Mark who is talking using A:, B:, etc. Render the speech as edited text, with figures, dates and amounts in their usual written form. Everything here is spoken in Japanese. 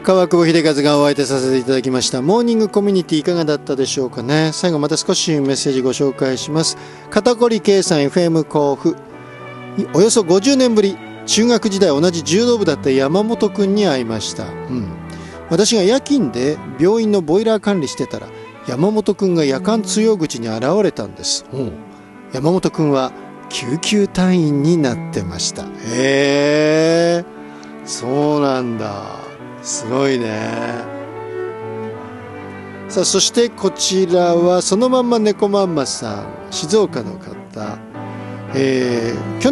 A: 川久保秀和がお相手させていただきましたモーニングコミュニティいかがだったでしょうかね。最後また少しメッセージご紹介します。片堀圭さん FM 甲府、およそ50年ぶり、中学時代同じ柔道部だった山本くんに会いました。私が夜勤で病院のボイラー管理してたら山本くんが夜間通用口に現れたんです。山本くんは救急隊員になってました。そうなんだ、すごいね。さあ、そしてこちらはそのまんま猫まんまさん、静岡の方。去